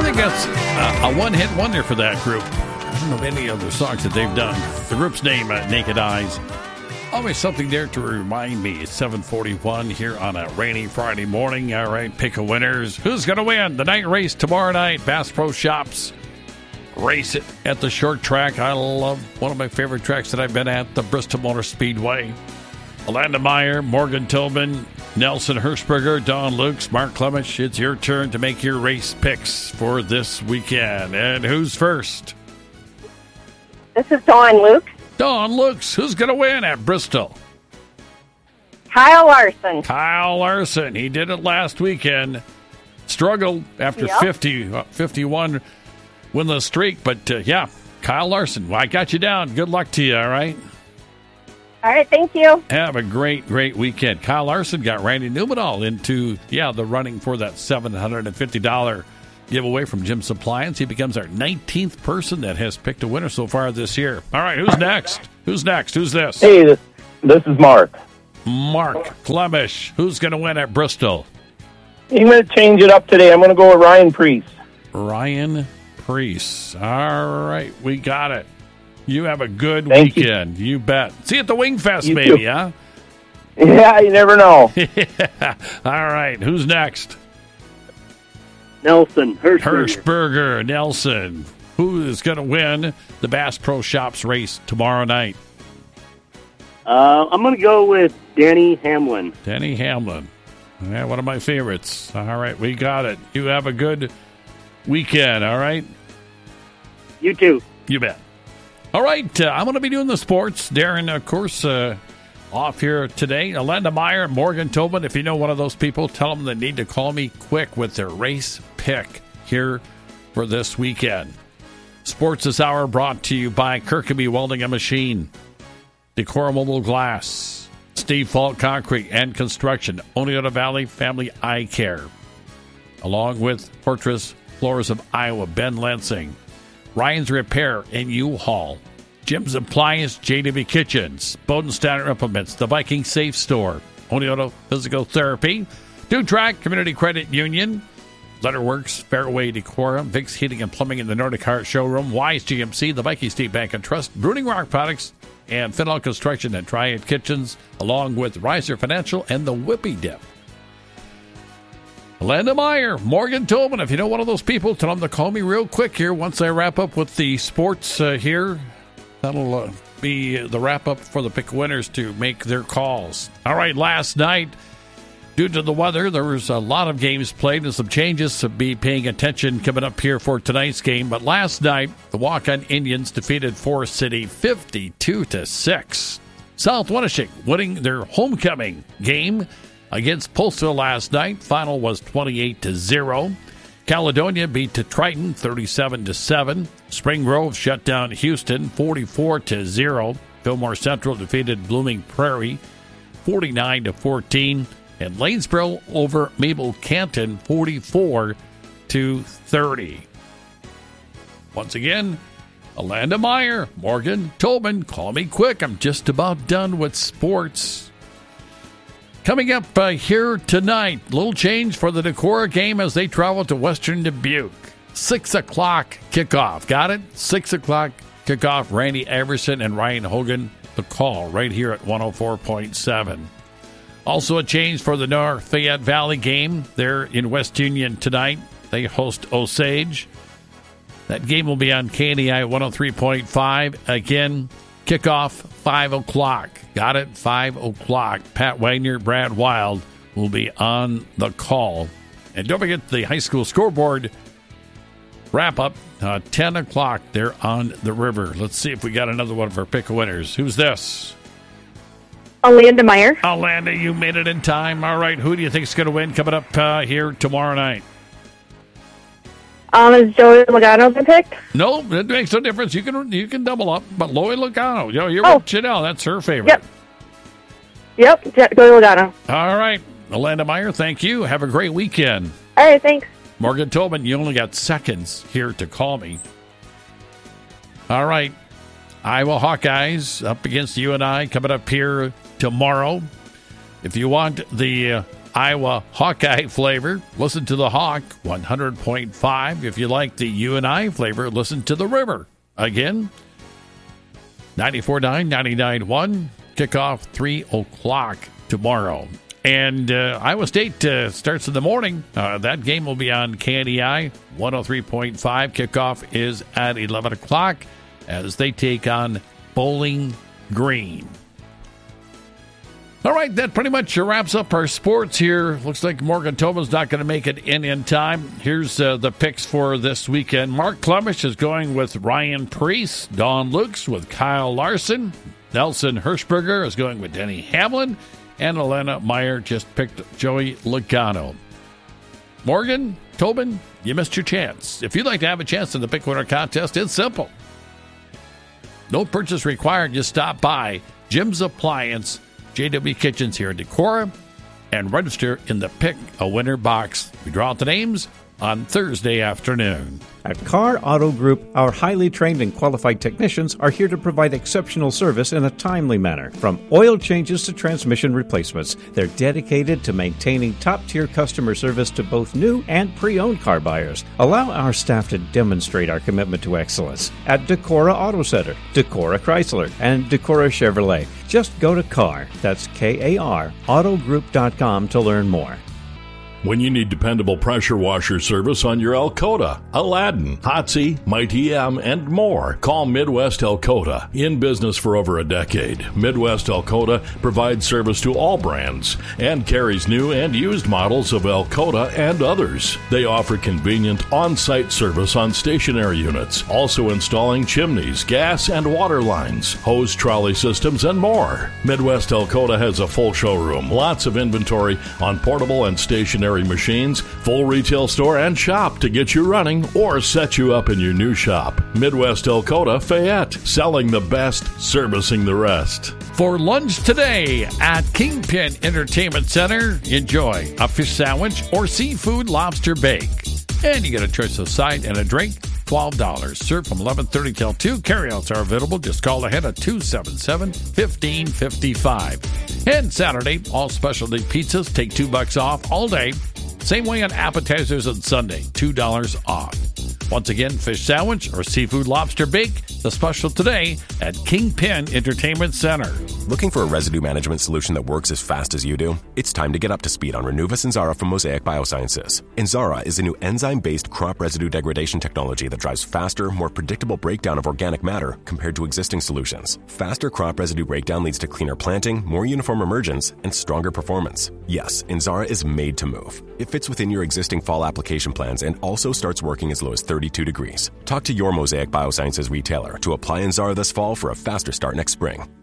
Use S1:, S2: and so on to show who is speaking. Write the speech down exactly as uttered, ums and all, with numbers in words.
S1: think that's a, a one-hit wonder for that group. I don't know of any other songs that they've done. The group's name, uh, Naked Eyes. Always something there to remind me. It's seven forty-one here on a rainy Friday morning. All right, pick a winners. Who's going to win the night race tomorrow night? Bass Pro Shops race it at the short track. I love one of my favorite tracks that I've been at, the Bristol Motor Speedway. Alanda Meyer, Morgan Tobin, Nelson Hirschberger, Don Lukes, Mark Clemish. It's your turn to make your race picks for this weekend. And who's first?
S2: This is Dawn Luke.
S1: Don Lukes. Who's going to win at Bristol?
S2: Kyle Larson.
S1: Kyle Larson. He did it last weekend. Struggled after
S2: Yep.
S1: fifty, uh, fifty-one winless streak. But, uh, yeah, Kyle Larson. Well, I got you down. Good luck to you, all right?
S2: All right, thank you.
S1: Have a great, great weekend. Kyle Larson got Randy Newman into, yeah, the running for that seven hundred fifty dollars giveaway from Jim's Appliance. He becomes our nineteenth person that has picked a winner so far this year. All right, who's next? Who's next? Who's this?
S3: Hey, this, this is Mark.
S1: Mark Clemish. Who's going to win at Bristol?
S3: I'm going to change it up today. I'm going to go with Ryan Priest.
S1: Ryan Priest. All right, we got it. You have a good
S3: Thank
S1: weekend. You. you bet. See you at the Wingfest,
S3: You
S1: maybe,
S3: too.
S1: huh?
S3: Yeah, you never know.
S1: Yeah. All right, who's next?
S4: Nelson Hirschberger.
S1: Hirschberger, Nelson. Who is going to win the Bass Pro Shops race tomorrow night?
S4: Uh, I'm going to go with Danny Hamlin.
S1: Danny Hamlin. Yeah, one of my favorites. All right, we got it. You have a good weekend, all right?
S4: You too.
S1: You bet. All right, uh, I'm going to be doing the sports. Darren, of course, uh, off here today. Alanda Meyer, Morgan Tobin. If you know one of those people, tell them they need to call me quick with their race pick here for this weekend. Sports this hour brought to you by Kirkby Welding and Machine, Decor Mobile Glass, Steve Falk Concrete and Construction, Oneota Valley Family Eye Care, along with Fortress Floors of Iowa, Ben Lansing, Ryan's Repair and U-Haul, Jim's Appliance, J W Kitchens, Bodensteiner Implements, The Viking Safe Store, Oneota Physical Therapy, Two-Track Community Credit Union, Letterworks, Fairway Decor, Vic's Heating and Plumbing in the Nordic Heart Showroom, Wise G M C, The Viking State Bank and Trust, Bruning Rock Products, and Finall Construction and Triad Kitchens, along with Riser Financial and the Whippy Dip. Alanda Meyer, Morgan Tobin. If you know one of those people, tell them to call me real quick here once I wrap up with the sports uh, here. That'll uh, be the wrap-up for the pick winners to make their calls. All right, last night, due to the weather, there was a lot of games played and some changes, so be paying attention coming up here for tonight's game. But last night, the Walk-On Indians defeated Forest City fifty-two to six. South Wenatchee winning their homecoming game against Postville last night. Final was twenty-eight to zero. Caledonia beat to Triton thirty-seven to seven. Spring Grove shut down Houston forty-four to zero. Fillmore Central defeated Blooming Prairie forty-nine to fourteen. And Lanesboro over Mabel Canton forty-four to thirty. Once again, Alanda Meyer, Morgan Tobin, call me quick. I'm just about done with sports. Coming up uh, here tonight, little change for the Decorah game as they travel to Western Dubuque. Six o'clock kickoff. Got it? Six o'clock kickoff. Randy Everson and Ryan Hogan, the call right here at one oh four point seven. Also a change for the North Fayette Valley game. They're in West Union tonight. They host Osage. That game will be on K N E I one oh three point five. Again, kickoff five o'clock. Got it? five o'clock. Pat Wagner, Brad Wild will be on the call. And don't forget the high school scoreboard wrap-up, uh, ten o'clock. They're on the river. Let's see if we got another one of our pick winners. Who's this?
S2: Alanda Meyer.
S1: Alanda, you made it in time. All right, who do you think is going to win coming up uh, here tomorrow night?
S2: Um, is Joey Logano been picked?
S1: No, it makes no difference. You can you can double up, but Loie Logano, you know, you're
S2: Oh.
S1: with Janelle. That's her favorite.
S2: Yep. Yep, Je- Joey Logano.
S1: All right, Alanda Meyer, thank you. Have a great weekend.
S2: All right, thanks.
S1: Morgan Tobin, you only got seconds here to call me. All right, Iowa Hawkeyes up against U N I coming up here tomorrow. If you want the uh, Iowa Hawkeye flavor, listen to the Hawk one hundred point five. If you like the U N I flavor, listen to the River. Again, ninety-four point nine, ninety-nine point one, kickoff three o'clock tomorrow. And uh, Iowa State uh, starts in the morning. Uh, that game will be on K N E I one oh three point five. Kickoff is at eleven o'clock as they take on Bowling Green. All right, that pretty much wraps up our sports here. Looks like Morgan Tobin's not going to make it in in time. Here's uh, the picks for this weekend. Mark Clemish is going with Ryan Priest. Don Lukes with Kyle Larson. Nelson Hirschberger is going with Denny Hamlin. And Elena Meyer just picked Joey Logano. Morgan Tobin, you missed your chance. If you'd like to have a chance in the Pick Winner contest, it's simple. No purchase required. Just stop by Jim's Appliance, J W Kitchens here in Decorah, and register in the Pick a Winner box. We draw out the names on Thursday afternoon.
S5: At Carr Auto Group, our highly trained and qualified technicians are here to provide exceptional service in a timely manner. From oil changes to transmission replacements, they're dedicated to maintaining top-tier customer service to both new and pre-owned car buyers. Allow our staff to demonstrate our commitment to excellence at Decorah Auto Center, Decorah Chrysler, and Decorah Chevrolet. Just go to Carr, that's K A R, autogroup dot com to learn more.
S6: When you need dependable pressure washer service on your Alcota, Aladdin, Hotsy, Mighty M, and more, call Midwest Alcota. In business for over a decade, Midwest Alcota provides service to all brands and carries new and used models of Alcota and others. They offer convenient on-site service on stationary units, also installing chimneys, gas and water lines, hose trolley systems, and more. Midwest Alcota has a full showroom, lots of inventory on portable and stationary machines, full retail store and shop to get you running or set you up in your new shop. Midwest Alcota Fayette, selling the best, servicing the rest.
S1: For lunch today at Kingpin Entertainment Center, enjoy a fish sandwich or seafood lobster bake. And you get a choice of side and a drink, twelve dollars. Served from eleven thirty till two. Carryouts are available. Just call ahead at two seven seven, one five five five. And Saturday, all specialty pizzas take two bucks off all day. Same way on appetizers on Sunday, two dollars off. Once again, fish sandwich or seafood lobster bake, the special today at Kingpin Entertainment Center.
S7: Looking for a residue management solution that works as fast as you do? It's time to get up to speed on Renuvus Inzara from Mosaic Biosciences. Inzara is a new enzyme-based crop residue degradation technology that drives faster, more predictable breakdown of organic matter compared to existing solutions. Faster crop residue breakdown leads to cleaner planting, more uniform emergence, and stronger performance. Yes, Inzara is made to move. It fits within your existing fall application plans and also starts working as low as thirty-two degrees. Talk to your Mosaic Biosciences retailer to apply Inzara this fall for a faster start next spring.